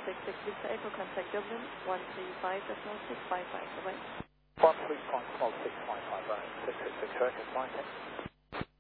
166 Lisa Echo, contact Dublin 135.655. Bye-bye. 135.655, 666 Record, flight